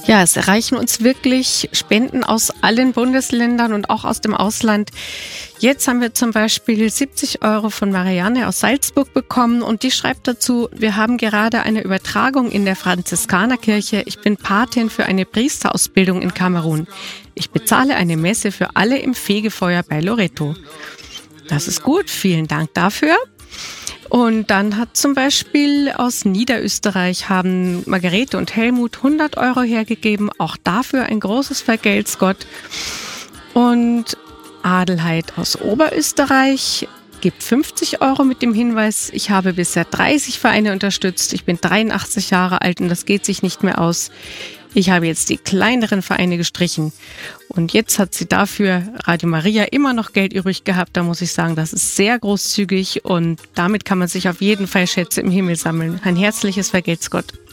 Ja, es erreichen uns wirklich Spenden aus allen Bundesländern und auch aus dem Ausland. Jetzt haben wir zum Beispiel 70 € von Marianne aus Salzburg bekommen und die schreibt dazu: Wir haben gerade eine Übertragung in der Franziskanerkirche. Ich bin Patin für eine Priesterausbildung in Kamerun. Ich bezahle eine Messe für alle im Fegefeuer bei Loreto. Das ist gut, vielen Dank dafür. Und dann hat zum Beispiel aus Niederösterreich haben Margarete und Helmut 100 € hergegeben. Auch dafür ein großes Vergelt's Gott. Und Adelheid aus Oberösterreich gibt 50 € mit dem Hinweis: Ich habe bisher 30 Vereine unterstützt. Ich bin 83 Jahre alt und das geht sich nicht mehr aus. Ich habe jetzt die kleineren Vereine gestrichen. Und jetzt hat sie dafür Radio Maria immer noch Geld übrig gehabt. Da muss ich sagen, das ist sehr großzügig und damit kann man sich auf jeden Fall Schätze im Himmel sammeln. Ein herzliches Vergelt's Gott.